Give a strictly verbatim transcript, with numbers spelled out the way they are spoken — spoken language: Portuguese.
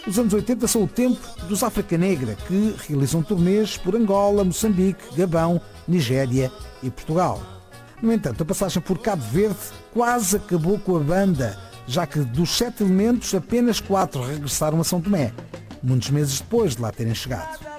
Os anos oitenta são o tempo dos África Negra, que realizam turnês por Angola, Moçambique, Gabão, Nigéria e Portugal. No entanto, a passagem por Cabo Verde quase acabou com a banda, já que dos sete elementos apenas quatro regressaram a São Tomé, muitos meses depois de lá terem chegado.